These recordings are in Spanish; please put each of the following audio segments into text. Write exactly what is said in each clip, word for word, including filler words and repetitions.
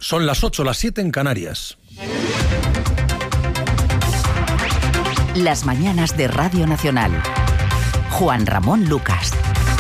Son las ocho, las siete en Canarias. Las mañanas de Radio Nacional. Juan Ramón Lucas.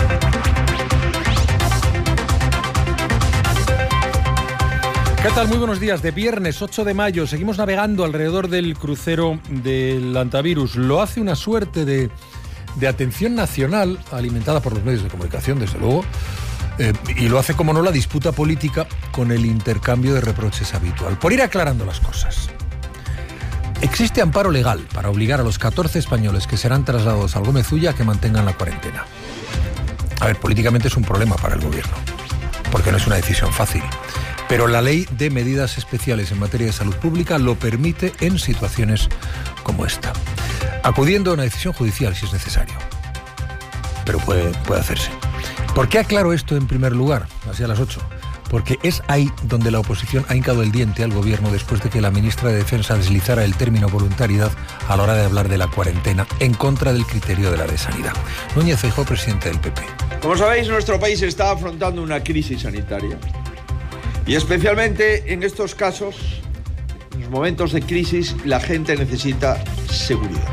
¿Qué tal? Muy buenos días. De viernes ocho de mayo seguimos navegando alrededor del crucero del Antivirus. Lo hace una suerte de, de atención nacional, alimentada por los medios de comunicación, desde luego, eh, y lo hace, como no, la disputa política con el intercambio de reproches habitual. Por ir aclarando las cosas. Existe amparo legal para obligar a los catorce españoles que serán trasladados al Gómez Ulla a que mantengan la cuarentena. A ver, políticamente es un problema para el gobierno, porque no es una decisión fácil. Pero la ley de medidas especiales en materia de salud pública lo permite en situaciones como esta, acudiendo a una decisión judicial si es necesario. Pero puede, puede hacerse. ¿Por qué aclaro esto en primer lugar? Así a las ocho. Porque es ahí donde la oposición ha hincado el diente al gobierno después de que la ministra de Defensa deslizara el término voluntariedad a la hora de hablar de la cuarentena en contra del criterio de la de Sanidad. Núñez Feijóo, presidente del P P. Como sabéis, nuestro país está afrontando una crisis sanitaria. Y especialmente en estos casos, en los momentos de crisis, la gente necesita seguridad.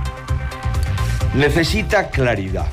Necesita claridad.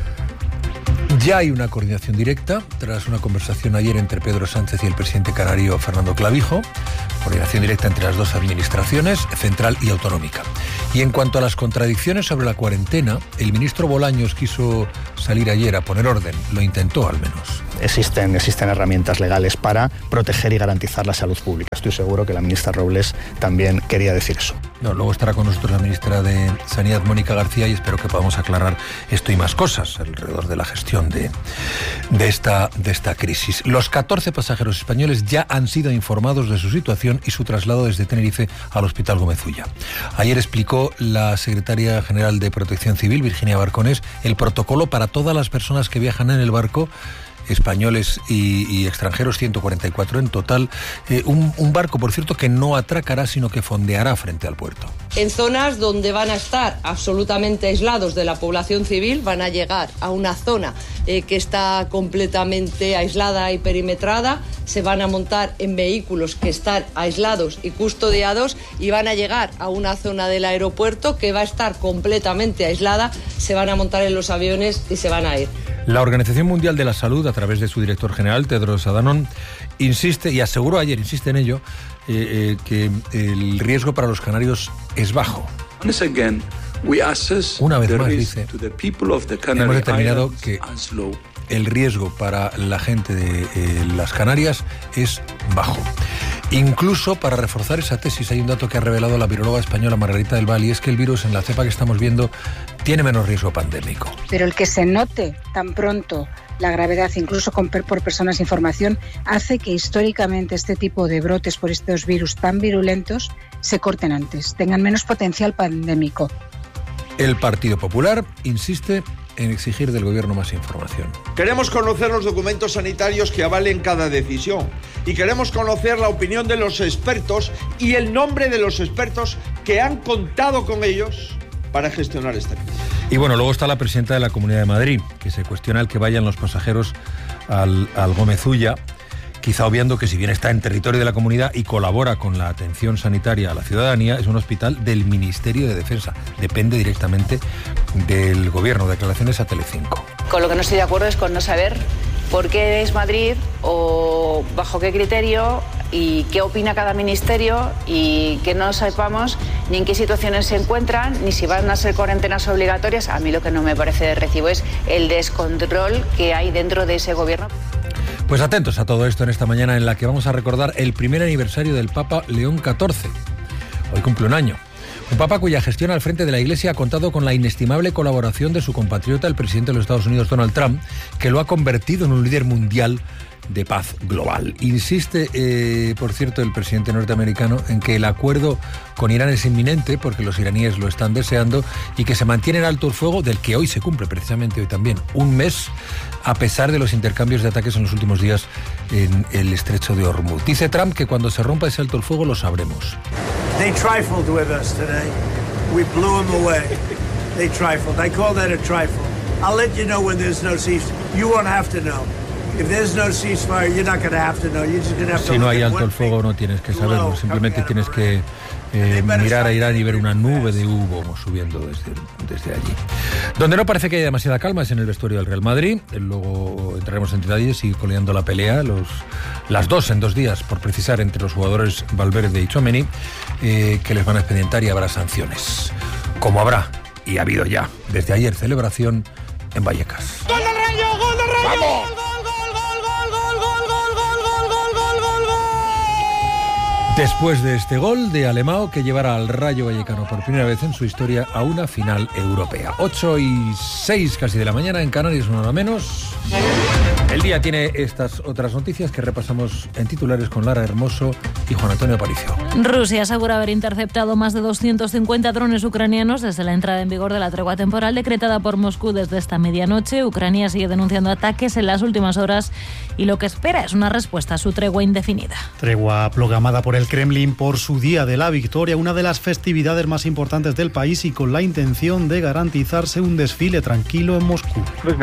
Ya hay una coordinación directa tras una conversación ayer entre Pedro Sánchez y el presidente canario Fernando Clavijo. Coordinación directa entre las dos administraciones, central y autonómica. Y en cuanto a las contradicciones sobre la cuarentena, el ministro Bolaños quiso salir ayer a poner orden. Lo intentó, al menos. Existen, existen herramientas legales para proteger y garantizar la salud pública. Estoy seguro que la ministra Robles también quería decir eso. No, luego estará con nosotros la ministra de Sanidad, Mónica García, y espero que podamos aclarar esto y más cosas alrededor de la gestión de, de, esta, de esta crisis. Los catorce pasajeros españoles ya han sido informados de su situación y su traslado desde Tenerife al Hospital Gómez Ulla. Ayer explicó la secretaria general de Protección Civil, Virginia Barconés, el protocolo para todas las personas que viajan en el barco, españoles y, y extranjeros, ciento cuarenta y cuatro en total. Eh, un, un barco, por cierto, que no atracará, sino que fondeará frente al puerto. En zonas donde van a estar absolutamente aislados de la población civil, van a llegar a una zona eh, que está completamente aislada y perimetrada, se van a montar en vehículos que están aislados y custodiados y van a llegar a una zona del aeropuerto que va a estar completamente aislada, se van a montar en los aviones y se van a ir. La Organización Mundial de la Salud, a través de su director general, Tedros Adhanom, insiste, y aseguró ayer, insiste en ello, eh, eh, que el riesgo para los canarios es bajo. Una vez más, dice, hemos determinado que el riesgo para la gente de eh, las Canarias es bajo. Incluso, para reforzar esa tesis, hay un dato que ha revelado la viróloga española Margarita del Val, y es que el virus, en la cepa que estamos viendo, tiene menos riesgo pandémico. Pero el que se note tan pronto la gravedad, incluso con, por personas sin formación, hace que históricamente este tipo de brotes por estos virus tan virulentos se corten antes, tengan menos potencial pandémico. El Partido Popular insiste en exigir del gobierno más información. Queremos conocer los documentos sanitarios que avalen cada decisión y queremos conocer la opinión de los expertos y el nombre de los expertos que han contado con ellos para gestionar esta crisis. Y bueno, luego está la presidenta de la Comunidad de Madrid, que se cuestiona el que vayan los pasajeros al, al Gómez Ulla, quizá obviando que si bien está en territorio de la comunidad y colabora con la atención sanitaria a la ciudadanía, es un hospital del Ministerio de Defensa. Depende directamente del gobierno. Declaraciones a Telecinco. Con lo que no estoy de acuerdo es con no saber por qué es Madrid o bajo qué criterio y qué opina cada ministerio, y que no sepamos ni en qué situaciones se encuentran, ni si van a ser cuarentenas obligatorias. A mí lo que no me parece de recibo es el descontrol que hay dentro de ese gobierno. Pues atentos a todo esto en esta mañana en la que vamos a recordar el primer aniversario del Papa León catorce. Hoy cumple un año. Un papa cuya gestión al frente de la Iglesia ha contado con la inestimable colaboración de su compatriota, el presidente de los Estados Unidos, Donald Trump, que lo ha convertido en un líder mundial de paz global. Insiste, eh, por cierto, el presidente norteamericano en que el acuerdo con Irán es inminente, porque los iraníes lo están deseando, y que se mantiene en alto el fuego, del que hoy se cumple, precisamente hoy también, un mes, a pesar de los intercambios de ataques en los últimos días en el estrecho de Hormuz. Dice Trump que cuando se rompa ese alto el fuego lo sabremos. They trifled with us today. We blew them away. They trifled. I call that a trifle. I'll let you know when there's no cease. You won't have to know. If there's no ceasefire, you're not going to have to know. You're just going to have to. Si no hay alto el fuego, no tienes que saberlo. Simplemente tienes que eh, mirar a Irán y ver una nube de humo subiendo desde, desde allí. Donde no parece que haya demasiada calma es en el vestuario del Real Madrid. Luego entraremos en detalles, sigue coleando la pelea. Los, las dos en dos días, por precisar, entre los jugadores Valverde y Tchouaméni, eh, que les van a expedientar y habrá sanciones. Como habrá, y ha habido ya, desde ayer, celebración en Vallecas. ¡Gol del Rayo! ¡Gol del Rayo! ¡Vamos! Después de este gol de Alemão, que llevará al Rayo Vallecano por primera vez en su historia a una final europea. ocho y seis casi de la mañana, en Canarias una hora menos. El día tiene estas otras noticias que repasamos en titulares con Lara Hermoso y Juan Antonio Aparicio. Rusia asegura haber interceptado más de doscientos cincuenta drones ucranianos desde la entrada en vigor de la tregua temporal decretada por Moscú desde esta medianoche. Ucrania sigue denunciando ataques en las últimas horas y lo que espera es una respuesta a su tregua indefinida. Tregua programada por el Kremlin por su Día de la Victoria, una de las festividades más importantes del país y con la intención de garantizarse un desfile tranquilo en Moscú.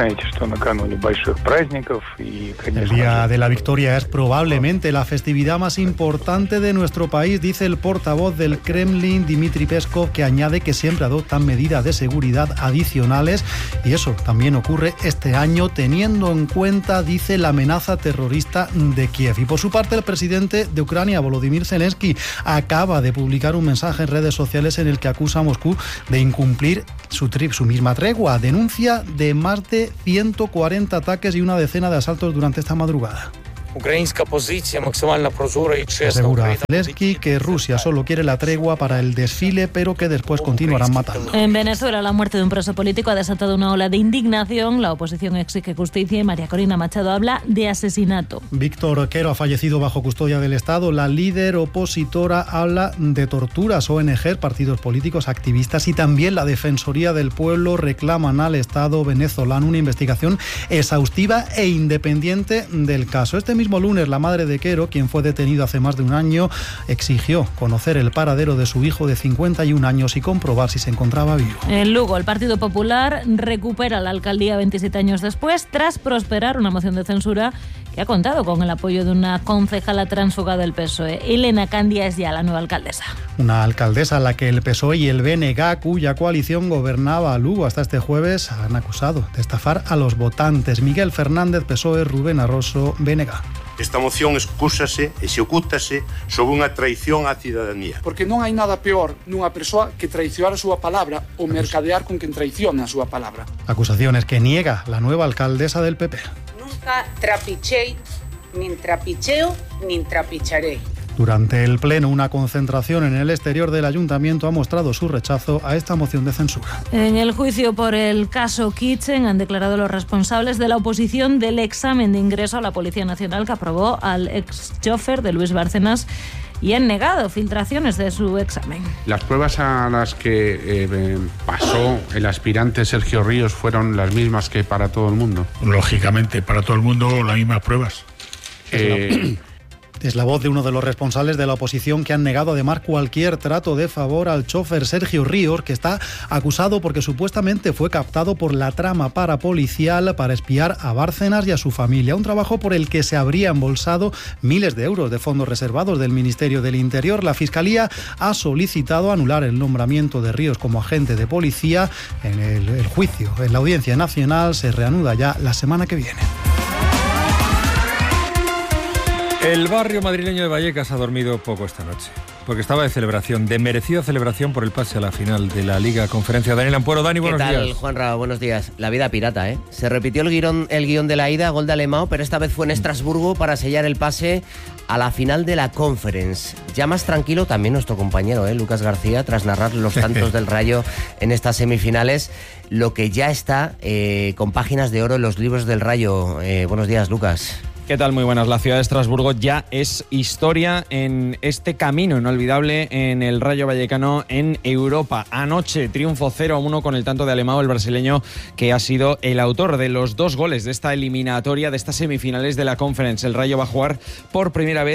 El Día de la Victoria es probablemente la festividad más importante de nuestro país, dice el portavoz del Kremlin, Dmitry Peskov, que añade que siempre adoptan medidas de seguridad adicionales y eso también ocurre este año teniendo en cuenta, dice, la amenaza terrorista de Kiev. Y por su parte, el presidente de Ucrania, Volodymyr Zelensky, acaba de publicar un mensaje en redes sociales en el que acusa a Moscú de incumplir su, tri- su misma tregua. Denuncia de más de ciento cuarenta ataques y una decena de asaltos durante esta madrugada. Asegura Zelensky que Rusia solo quiere la tregua para el desfile, pero que después continuarán matando. En Venezuela, la muerte de un preso político ha desatado una ola de indignación. La oposición exige justicia y María Corina Machado habla de asesinato. Víctor Quero ha fallecido bajo custodia del Estado. La líder opositora habla de torturas. O N G, partidos políticos, activistas y también la Defensoría del Pueblo reclaman al Estado venezolano una investigación exhaustiva e independiente del caso. Este mismo lunes, la madre de Quero, quien fue detenido hace más de un año, exigió conocer el paradero de su hijo de cincuenta y un años y comprobar si se encontraba vivo. En Lugo, el Partido Popular recupera la alcaldía veintisiete años después, tras prosperar una moción de censura que ha contado con el apoyo de una concejala tránsfuga del P S O E. Elena Candia es ya la nueva alcaldesa. Una alcaldesa a la que el P S O E y el B N G, cuya coalición gobernaba Lugo hasta este jueves, han acusado de estafar a los votantes. Miguel Fernández, P S O E, Rubén Arroso, B N G. Esta moción excúsase e se ocúltase sobre unha traición á cidadanía. Porque non hai nada peor nunha persoa que traicionar a súa palabra ou mercadear con quen traiciona a súa palabra. Acusaciones que niega la nueva alcaldesa del P P. Nunca trapichei, nin trapicheo, nin trapicharei. Durante el pleno, una concentración en el exterior del ayuntamiento ha mostrado su rechazo a esta moción de censura. En el juicio por el caso Kitchen han declarado los responsables de la oposición del examen de ingreso a la Policía Nacional que aprobó al ex chofer de Luis Bárcenas y han negado filtraciones de su examen. Las pruebas a las que eh, pasó el aspirante Sergio Ríos fueron las mismas que para todo el mundo. Lógicamente, para todo el mundo las mismas pruebas. Eh... Es la voz de uno de los responsables de la oposición que han negado además cualquier trato de favor al chofer Sergio Ríos, que está acusado porque supuestamente fue captado por la trama parapolicial para espiar a Bárcenas y a su familia. Un trabajo por el que se habría embolsado miles de euros de fondos reservados del Ministerio del Interior. La Fiscalía ha solicitado anular el nombramiento de Ríos como agente de policía. En el, el juicio en la Audiencia Nacional se reanuda ya la semana que viene. El barrio madrileño de Vallecas ha dormido poco esta noche, porque estaba de celebración, de merecida celebración por el pase a la final de la Liga Conferencia. Daniel Ampuero, Dani, buenos días. ¿Qué tal, Juanra? Buenos días. La vida pirata, ¿eh? Se repitió el guión, el guión de la ida, gol de Alemão, pero esta vez fue en Estrasburgo para sellar el pase a la final de la Conference. Ya más tranquilo también nuestro compañero, ¿eh? Lucas García, tras narrar los tantos del Rayo en estas semifinales, lo que ya está eh, con páginas de oro en los libros del Rayo. Eh, buenos días, Lucas. ¿Qué tal? Muy buenas. La ciudad de Estrasburgo ya es historia en este camino inolvidable en el Rayo Vallecano en Europa. Anoche, triunfo cero a uno con el tanto de Alemão, el brasileño que ha sido el autor de los dos goles de esta eliminatoria, de estas semifinales de la Conference. El Rayo va a jugar por primera vez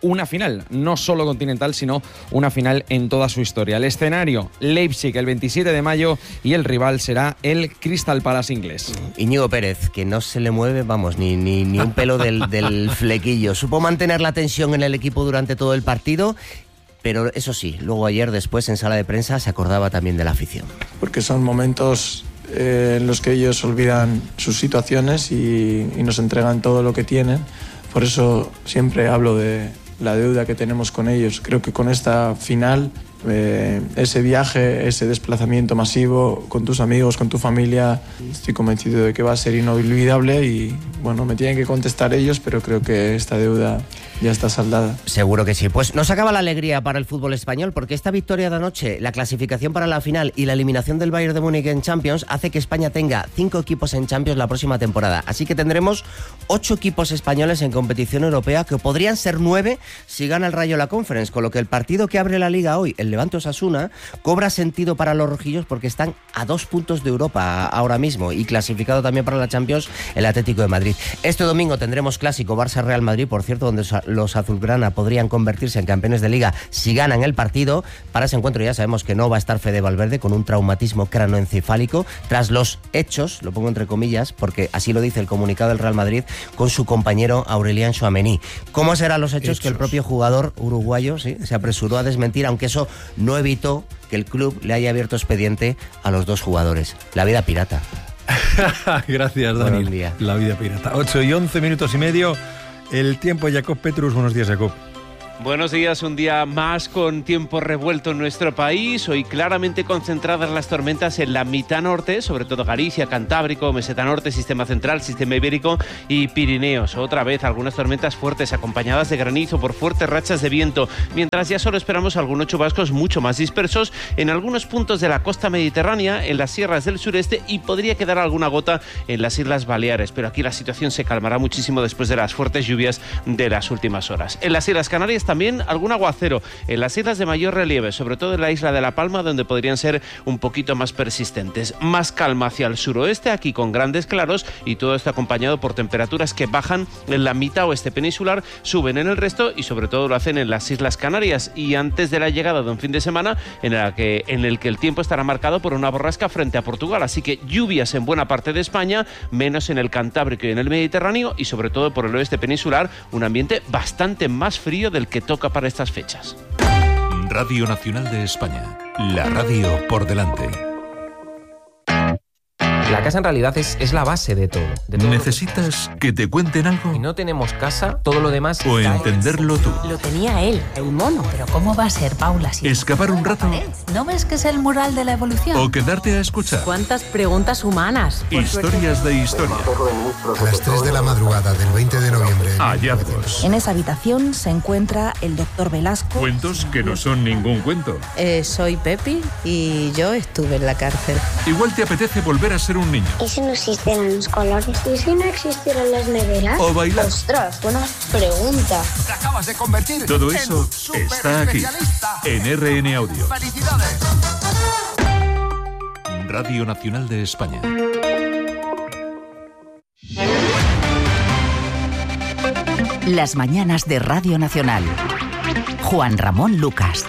una final, no solo continental, sino una final en toda su historia. El escenario, Leipzig, el veintisiete de mayo, y el rival será el Crystal Palace inglés. Íñigo Pérez, que no se le mueve, vamos, ni, ni, ni un pelo del, del flequillo. Supo mantener la tensión en el equipo durante todo el partido, pero eso sí, luego ayer después en sala de prensa se acordaba también de la afición. Porque son momentos eh, en los que ellos olvidan sus situaciones y, y nos entregan todo lo que tienen. Por eso siempre hablo de la deuda que tenemos con ellos. Creo que con esta final, eh, ese viaje, ese desplazamiento masivo con tus amigos, con tu familia, estoy convencido de que va a ser inolvidable y bueno, me tienen que contestar ellos, pero creo que esta deuda ya está saldada. Seguro que sí. Pues nos acaba la alegría para el fútbol español, porque esta victoria de anoche, la clasificación para la final y la eliminación del Bayern de Múnich en Champions hace que España tenga cinco equipos en Champions la próxima temporada. Así que tendremos ocho equipos españoles en competición europea, que podrían ser nueve si gana el Rayo la Conference, con lo que el partido que abre la Liga hoy, el Levante-Osasuna, cobra sentido para los rojillos porque están a dos puntos de Europa ahora mismo, y clasificado también para la Champions el Atlético de Madrid. Este domingo tendremos clásico Barça-Real Madrid, por cierto, donde los azulgrana podrían convertirse en campeones de Liga si ganan el partido. Para ese encuentro ya sabemos que no va a estar Fede Valverde, con un traumatismo cranoencefálico tras los hechos, lo pongo entre comillas porque así lo dice el comunicado del Real Madrid, con su compañero Aurelian Tchouaméni. ¿Cómo serán los hechos? hechos? Que el propio jugador uruguayo sí, se apresuró a desmentir, aunque eso no evitó que el club le haya abierto expediente a los dos jugadores. La vida pirata. Gracias, Dani. La vida pirata. ocho y once minutos y medio. El tiempo, Jacob Petrus. Buenos días, Jacob. Buenos días, un día más con tiempo revuelto en nuestro país. Hoy claramente concentradas las tormentas en la mitad norte, sobre todo Galicia, Cantábrico, Meseta Norte, Sistema Central, Sistema Ibérico y Pirineos. Otra vez algunas tormentas fuertes acompañadas de granizo por fuertes rachas de viento, mientras ya solo esperamos algunos chubascos mucho más dispersos en algunos puntos de la costa mediterránea, en las sierras del sureste, y podría quedar alguna gota en las Islas Baleares. Pero aquí la situación se calmará muchísimo después de las fuertes lluvias de las últimas horas. En las Islas Canarias también algún aguacero en las islas de mayor relieve, sobre todo en la isla de La Palma, donde podrían ser un poquito más persistentes. Más calma hacia el suroeste, aquí con grandes claros, y todo esto acompañado por temperaturas que bajan en la mitad oeste peninsular, suben en el resto y sobre todo lo hacen en las Islas Canarias, y antes de la llegada de un fin de semana en el que, en el, que el tiempo estará marcado por una borrasca frente a Portugal. Así que lluvias en buena parte de España, menos en el Cantábrico y en el Mediterráneo, y sobre todo por el oeste peninsular, un ambiente bastante más frío del que toca para estas fechas. Radio Nacional de España, la radio por delante. La casa en realidad es, es la base de todo. De todo ¿Necesitas que... que te cuenten algo? Si no tenemos casa, todo lo demás... O entenderlo tú. Lo tenía él, el mono. Pero ¿cómo va a ser, Paula? Si ¿Escapar un rato? ¿No ves que es el mural de la evolución? ¿O quedarte a escuchar? ¿Cuántas preguntas humanas? Historias de historia. A las tres de la madrugada del veinte de noviembre. Hallazgos. En esa habitación se encuentra el doctor Velasco. Cuentos que no son ningún cuento. Eh, soy Pepi y yo estuve en la cárcel. Igual te apetece volver a ser un niño. ¿Y si no existieran los colores? ¿Y si no existieran las neveras? ¿O bailar? ¡Ostras, buena pregunta! Te acabas de convertir. Todo eso está aquí, en R N Audio. ¡Felicidades! Radio Nacional de España. Las mañanas de Radio Nacional. Juan Ramón Lucas.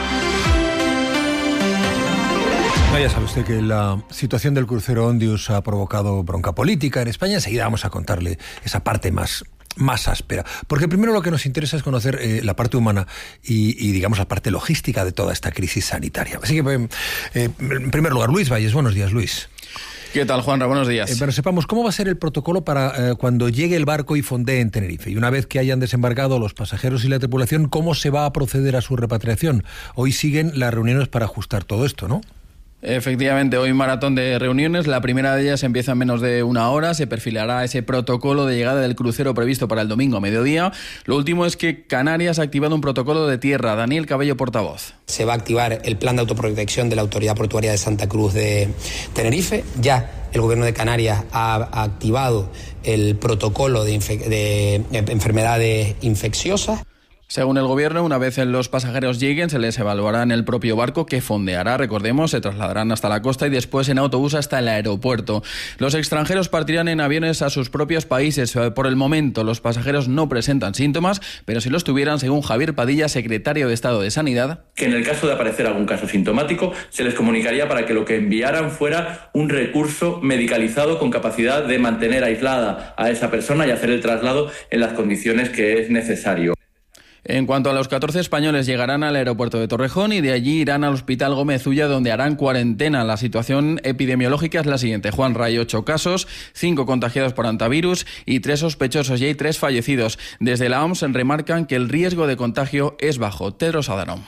No, ya sabe usted que la situación del crucero Ondius ha provocado bronca política en España. Enseguida vamos a contarle esa parte más, más áspera. Porque primero lo que nos interesa es conocer eh, la parte humana y, y, digamos, la parte logística de toda esta crisis sanitaria. Así que, eh, en primer lugar, Luis Valles. Buenos días, Luis. ¿Qué tal, Juanra? Buenos días. Eh, pero sepamos, ¿cómo va a ser el protocolo para eh, cuando llegue el barco y fondee en Tenerife? Y una vez que hayan desembarcado los pasajeros y la tripulación, ¿cómo se va a proceder a su repatriación? Hoy siguen las reuniones para ajustar todo esto, ¿no? Efectivamente, hoy maratón de reuniones. La primera de ellas empieza en menos de una hora. Se perfilará ese protocolo de llegada del crucero previsto para el domingo a mediodía. Lo último es que Canarias ha activado un protocolo de tierra. Daniel Cabello, portavoz. Se va a activar el plan de autoprotección de la Autoridad Portuaria de Santa Cruz de Tenerife. Ya el Gobierno de Canarias ha activado el protocolo de, infe- de enfermedades infecciosas. Según el Gobierno, una vez los pasajeros lleguen, se les evaluará en el propio barco que fondeará, recordemos, se trasladarán hasta la costa y después en autobús hasta el aeropuerto. Los extranjeros partirán en aviones a sus propios países. Por el momento, los pasajeros no presentan síntomas, pero si los tuvieran, según Javier Padilla, secretario de Estado de Sanidad, que en el caso de aparecer algún caso sintomático, se les comunicaría para que lo que enviaran fuera un recurso medicalizado con capacidad de mantener aislada a esa persona y hacer el traslado en las condiciones que es necesario. En cuanto a los catorce españoles, llegarán al aeropuerto de Torrejón y de allí irán al Hospital Gómez Ulla, donde harán cuarentena. La situación epidemiológica es la siguiente. Juan Ray, ocho casos, cinco contagiados por hantavirus y tres sospechosos y hay tres fallecidos. Desde la O M S remarcan que el riesgo de contagio es bajo. Tedros Adhanom.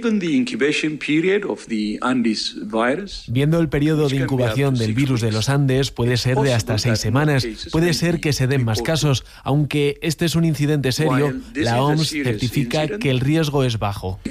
Viendo el periodo de incubación del virus de los Andes, puede ser de hasta seis semanas. Puede ser que se den más casos. Aunque este es un incidente serio, la O M S certifica que el riesgo es bajo.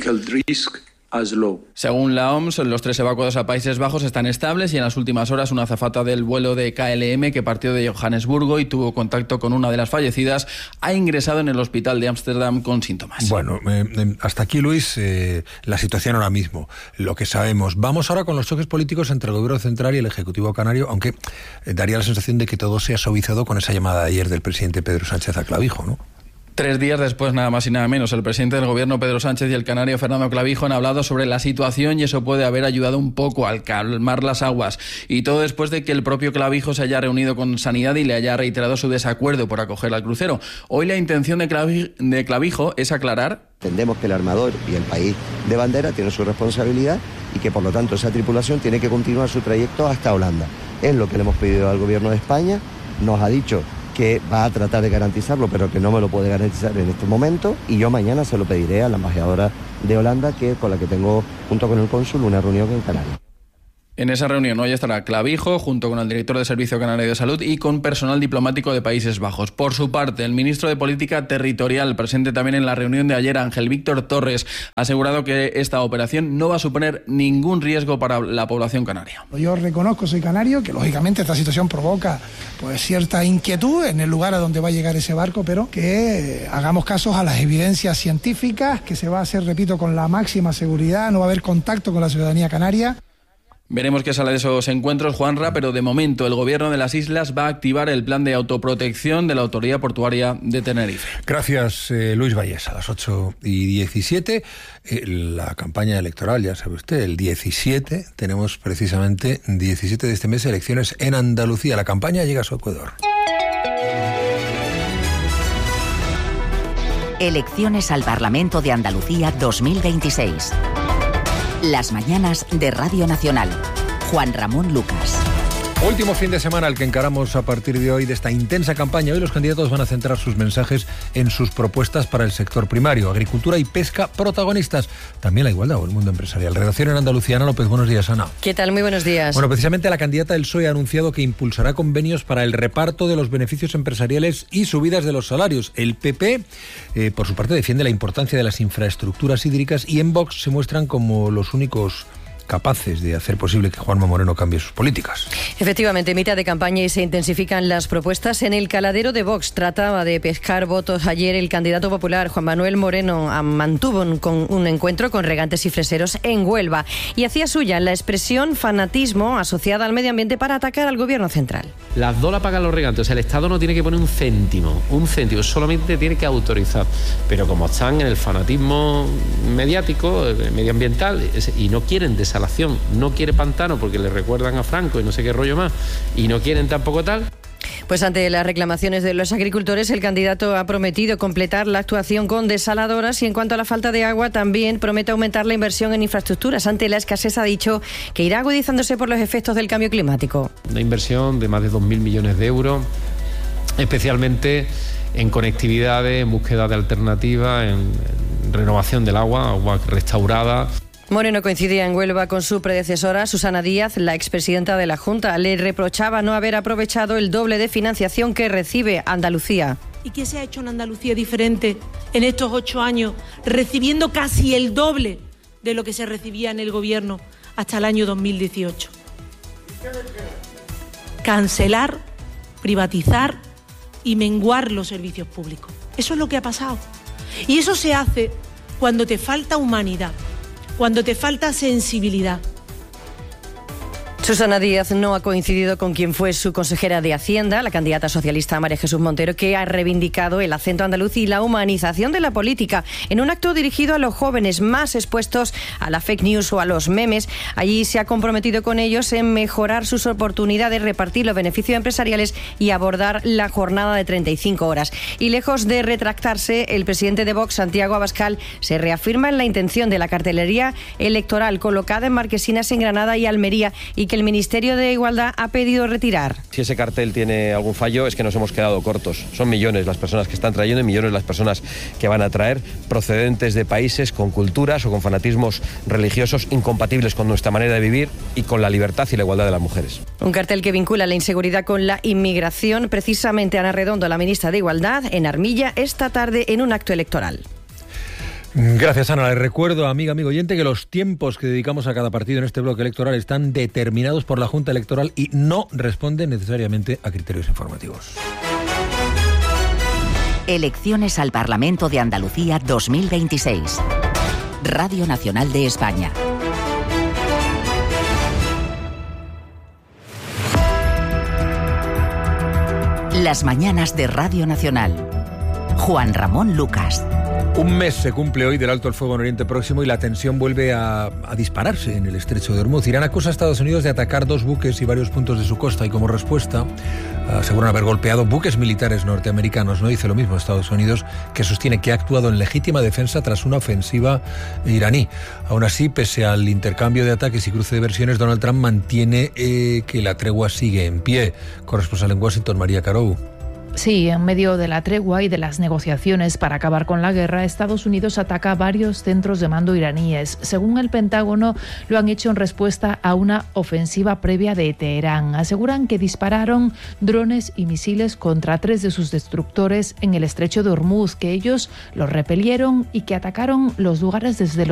Según la O M S, los tres evacuados a Países Bajos están estables y en las últimas horas una azafata del vuelo de K L M que partió de Johannesburgo y tuvo contacto con una de las fallecidas ha ingresado en el hospital de Ámsterdam con síntomas. Bueno, eh, hasta aquí, Luis, eh, la situación ahora mismo, lo que sabemos. Vamos ahora con los choques políticos entre el Gobierno Central y el Ejecutivo Canario, aunque eh, daría la sensación de que todo se ha suavizado con esa llamada de ayer del presidente Pedro Sánchez a Clavijo, ¿no? Tres días después, nada más y nada menos, el presidente del Gobierno, Pedro Sánchez, y el canario Fernando Clavijo han hablado sobre la situación y eso puede haber ayudado un poco a calmar las aguas. Y todo después de que el propio Clavijo se haya reunido con Sanidad y le haya reiterado su desacuerdo por acoger al crucero. Hoy la intención de Clavijo, de Clavijo es aclarar. Entendemos que el armador y el país de bandera tienen su responsabilidad y que por lo tanto esa tripulación tiene que continuar su trayecto hasta Holanda. Es lo que le hemos pedido al Gobierno de España, nos ha dicho que va a tratar de garantizarlo, pero que no me lo puede garantizar en este momento, y yo mañana se lo pediré a la embajadora de Holanda, que con la que tengo, junto con el cónsul, una reunión en Canarias. En esa reunión hoy estará Clavijo, junto con el director del Servicio Canario de Salud y con personal diplomático de Países Bajos. Por su parte, el ministro de Política Territorial, presente también en la reunión de ayer, Ángel Víctor Torres, ha asegurado que esta operación no va a suponer ningún riesgo para la población canaria. Yo reconozco, soy canario, que lógicamente esta situación provoca pues cierta inquietud en el lugar a donde va a llegar ese barco, pero que hagamos casos a las evidencias científicas, que se va a hacer, repito, con la máxima seguridad, no va a haber contacto con la ciudadanía canaria. Veremos qué sale de esos encuentros, Juanra, pero de momento el Gobierno de las Islas va a activar el plan de autoprotección de la Autoridad Portuaria de Tenerife. Gracias, eh, Luis Valles. A las ocho y diecisiete, eh, la campaña electoral, ya sabe usted, el diecisiete, tenemos precisamente diecisiete de este mes elecciones en Andalucía. La campaña llega a su Ecuador. Elecciones al Parlamento de Andalucía dos mil veintiséis. Las mañanas de Radio Nacional. Juan Ramón Lucas. Último fin de semana al que encaramos a partir de hoy de esta intensa campaña. Hoy los candidatos van a centrar sus mensajes en sus propuestas para el sector primario, agricultura y pesca protagonistas. También la igualdad o el mundo empresarial. Redacción en Andalucía, Ana López, buenos días, Ana. ¿Qué tal? Muy buenos días. Bueno, precisamente la candidata del P S O E ha anunciado que impulsará convenios para el reparto de los beneficios empresariales y subidas de los salarios. El P P, eh, por su parte, defiende la importancia de las infraestructuras hídricas y en Vox se muestran como los únicos capaces de hacer posible que Juanma Moreno cambie sus políticas. Efectivamente, mitad de campaña y se intensifican las propuestas. En el caladero de Vox trataba de pescar votos. Ayer el candidato popular Juan Manuel Moreno mantuvo un, con, un encuentro con regantes y freseros en Huelva y hacía suya la expresión fanatismo asociada al medio ambiente para atacar al gobierno central. Las dos la pagan los regantes, o sea, el Estado no tiene que poner un céntimo, un céntimo, solamente tiene que autorizar. Pero como están en el fanatismo mediático, medioambiental, y no quieren desarrollar, no quiere pantano porque le recuerdan a Franco y no sé qué rollo más, y no quieren tampoco tal. Pues ante las reclamaciones de los agricultores, el candidato ha prometido completar la actuación con desaladoras y en cuanto a la falta de agua también promete aumentar la inversión en infraestructuras. Ante la escasez ha dicho que irá agudizándose por los efectos del cambio climático. Una inversión de más de dos mil millones de euros, especialmente en conectividades, en búsqueda de alternativas, en, en renovación del agua, agua restaurada. Moreno coincidía en Huelva con su predecesora, Susana Díaz, la expresidenta de la Junta. Le reprochaba no haber aprovechado el doble de financiación que recibe Andalucía. ¿Y qué se ha hecho en Andalucía diferente en estos ocho años, recibiendo casi el doble de lo que se recibía en el gobierno hasta el año dos mil dieciocho? Cancelar, privatizar y menguar los servicios públicos. Eso es lo que ha pasado. Y eso se hace cuando te falta humanidad, cuando te falta sensibilidad. Susana Díaz no ha coincidido con quien fue su consejera de Hacienda, la candidata socialista María Jesús Montero, que ha reivindicado el acento andaluz y la humanización de la política en un acto dirigido a los jóvenes más expuestos a la fake news o a los memes. Allí se ha comprometido con ellos en mejorar sus oportunidades, repartir los beneficios empresariales y abordar la jornada de treinta y cinco horas. Y lejos de retractarse, el presidente de Vox, Santiago Abascal, se reafirma en la intención de la cartelería electoral colocada en Marquesinas en Granada y Almería y que el Ministerio de Igualdad ha pedido retirar. Si ese cartel tiene algún fallo es que nos hemos quedado cortos. Son millones las personas que están trayendo y millones las personas que van a traer, procedentes de países con culturas o con fanatismos religiosos incompatibles con nuestra manera de vivir y con la libertad y la igualdad de las mujeres. Un cartel que vincula la inseguridad con la inmigración. Precisamente Ana Redondo, la ministra de Igualdad, en Armilla esta tarde en un acto electoral. Gracias, Ana. Les recuerdo, amiga, amigo oyente, que los tiempos que dedicamos a cada partido en este bloque electoral están determinados por la Junta Electoral y no responden necesariamente a criterios informativos. Elecciones al Parlamento de Andalucía dos mil veintiséis. Radio Nacional de España. Las mañanas de Radio Nacional. Juan Ramón Lucas. Un mes se cumple hoy del alto el fuego en Oriente Próximo y la tensión vuelve a, a dispararse en el estrecho de Hormuz. Irán acusa a Estados Unidos de atacar dos buques y varios puntos de su costa y como respuesta aseguran haber golpeado buques militares norteamericanos. No dice lo mismo Estados Unidos, que sostiene que ha actuado en legítima defensa tras una ofensiva iraní. Aún así, pese al intercambio de ataques y cruce de versiones, Donald Trump mantiene eh, que la tregua sigue en pie. Corresponsal en Washington, María Carou. Sí, en medio de la tregua y de las negociaciones para acabar con la guerra, Estados Unidos ataca varios centros de mando iraníes. Según el Pentágono, lo han hecho en respuesta a una ofensiva previa de Teherán. Aseguran que dispararon drones y misiles contra tres de sus destructores en el estrecho de Hormuz, que ellos los repelieron y que atacaron los lugares desde los